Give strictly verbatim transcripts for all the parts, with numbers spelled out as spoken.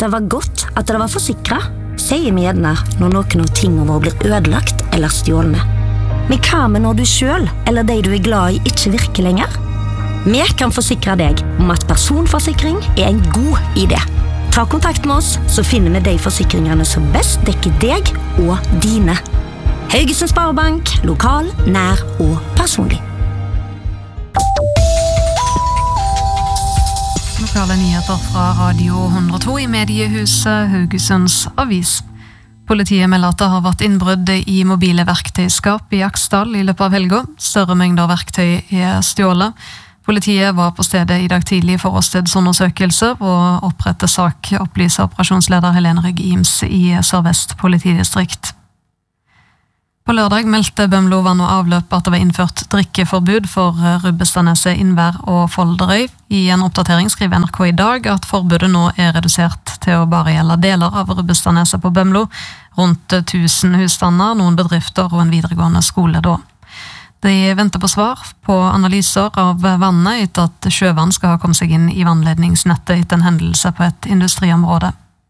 det var godt at det var forsikret, sier vi gjerne når noen av tingene våre blir ødelagt eller stjålne. Men hva med når du selv, eller de du er glad i, ikke virker lenger? Vi kan forsikre deg om at personforsikring er en god idé. Ta kontakt med oss, så finner vi de forsikringene som best dekker deg og dine. Haugesund Sparebank, lokal, nær og personlig. Lokale nyheter fra Radio hundre og to i mediehuset Haugesunds Avis. Politiet melder at det har vært innbrudd i mobile verktøyskap i Aksdal i løpet av helga. Større mengder verktøy er stjålet. Politiet var på stedet i dag tidlig for åstedsundersøkelser og opprette sak, opplyser operasjonsleder Helene Rygg-Ims i Sør-Vest politidistrikt. På lørdag meldte Bømlo vann og avløp at det var innført drikkeforbud for Rubbestadneset, Innvær og Folderøy. I en oppdatering skriver N R K i dag at forbudet nå er redusert til å bare gjelde deler av Rubbestadneset på Bømlo, rundt tusen husstander, noen bedrifter og en videregående skole da. De venter på svar på analyser av vannet etter at sjøvann skal ha kommet seg inn i vannledningsnettet etter en hendelse på et industriområde.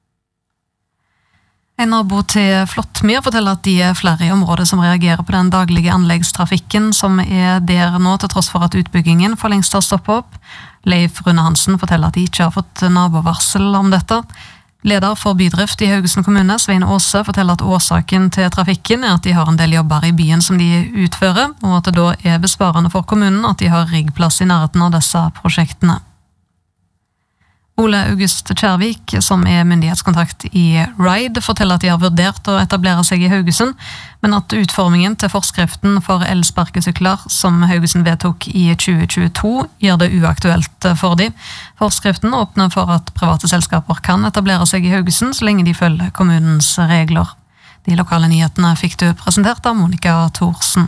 En nabo til Flåttmyr forteller at de er flere i området som reagerer på den daglige anleggstrafikken som er der nå, til tross for at utbyggingen for lengst har stoppet opp. Leif Rune Hansen forteller at de ikke har fått nabovarsel om dette. Leder for bydrift i Haugesund kommune, Svein Åse, forteller at årsaken til trafikken er at de har en del jobber i byen som de utfører, og at det da er besparende for kommunen at de har riggplass i nærheten av disse prosjektene. Ole August Kjærvik, som er myndighetskontakt i RIDE, forteller at de har vurdert å etablere seg i Haugesund, men at utformingen til forskriften for elsparkesykler som Haugesund vedtok i tjue tjueto gjør det uaktuelt for dem. Forskriften åpner for at private selskaper kan etablere seg i Haugesund så lenge de følger kommunens regler. De lokale nyhetene fikk du presentert av Monica Thorsen.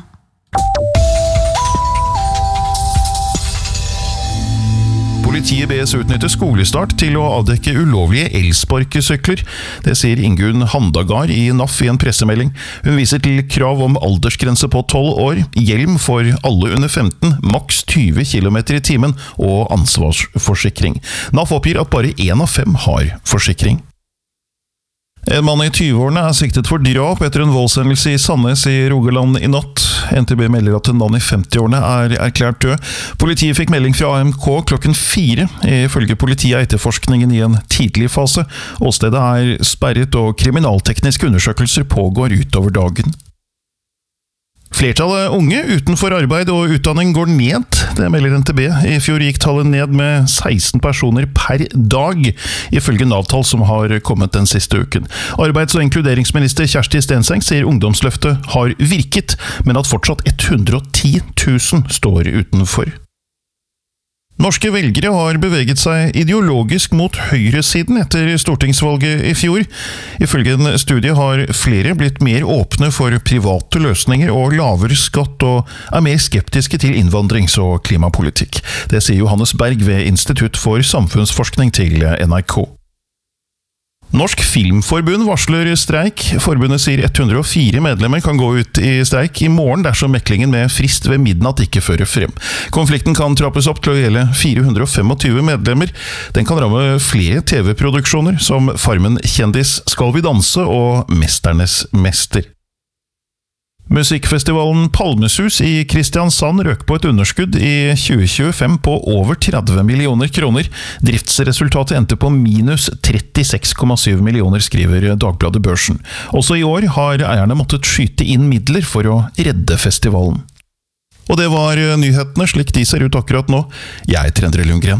Politiet bes utnytte skolestart til å avdekke ulovlige elsparkesykler. Det sier Ingunn Handagard i N A F i en pressemelding. Hun viser til krav om aldersgrense på tolv år, hjelm for alle under femten, maks tyve kilometer i timen og ansvarsforsikring. N A F oppgir at bare én av fem har forsikring. En mann i tyve-årene er siktet for drap etter en voldshendelse i Sandnes i Rogaland i natt. N T B melder at en mann i femti-årene er erklært død. Politiet fikk melding fra A M K klokken fire. Ifølge politiet er etterforskningen i en tidlig fase. Åstedet er sperret og kriminaltekniske undersøkelser pågår utover dagen. Flertallet unge utenfor arbeid og utdanning går ned, det melder N T B. I fjor gikk tallet ned med seksten personer per dag, ifølge Nav-tall som har kommet den siste uken. Arbeids- og inkluderingsminister Kjersti Stenseng sier ungdomsløftet har virket, men at fortsatt hundre og ti tusen står utenfor. Norske velgere har beveget seg ideologisk mot høyresiden etter stortingsvalget i fjor. Ifølge en studie har flere blitt mer åpne for private løsninger og lavere skatt, og er mer skeptiske til innvandrings- og klimapolitikk. Det sier Johannes Berg ved Institutt for samfunnsforskning til N R K. Norsk Filmforbund varsler streik. Forbundet sier hundre og fire medlemmer kan gå ut i streik i morgen dersom meklingen med frist ved midnatt ikke fører frem. Konflikten kan trappes opp til å gjelde fire hundre og tjuefem medlemmer. Den kan ramme flere T V-produksjoner som Farmen kjendis, Skal vi danse og Mesternes mester. Musikkfestivalen Palmesus i Kristiansand røk på et underskudd i tjue tjuefem på over tretti millioner kroner. Driftsresultatet endte på minus trettiseks komma syv millioner, skriver Dagbladet Børsen. Også i år har eierne måttet skyte inn midler for å redde festivalen. Og det var nyhetene slik de ser ut akkurat nå. Jeg heter Endre Lundgren.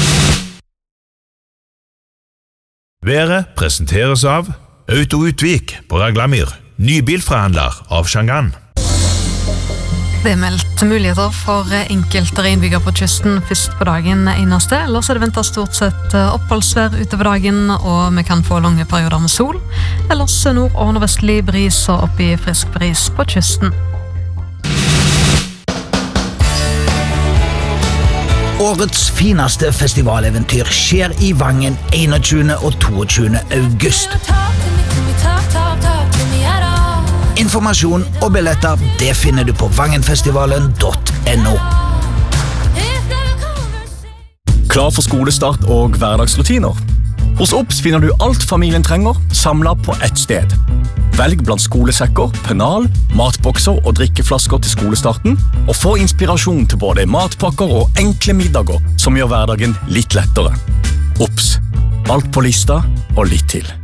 Været presenteres av Auto Utvik på Raglamyr. Nybilforhandler av Shangan. Det er meldt muligheter for enkelte innbyggere på kysten først på dagen eneste. Ellers er det ventet stort sett oppholdsvær utover dagen, og vi kan få lange perioder med sol. Ellers nord- og nordvestlig bris og opp i frisk bris på kysten. Årets fineste festivaleventyr skjer i Vangen einogtjuende og toogtjuende august. Informasjon og billetter det finner du på vangenfestivalen punktum no. Klar for skolestart og hverdagsrutiner? Hos Obs finner du alt familien trenger, samlet på ett sted. Velg blant skolesekker, pennal, matbokser og drikkeflasker til skolestarten, og få inspirasjon til både matpakker og enkle middager som gjør hverdagen litt lettere. Obs. Alt på lista og litt til.